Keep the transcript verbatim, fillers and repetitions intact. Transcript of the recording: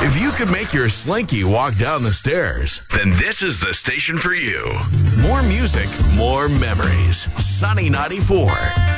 If you could make your Slinky walk down the stairs, then this is the station for you. More music, more memories. Sunny ninety-four.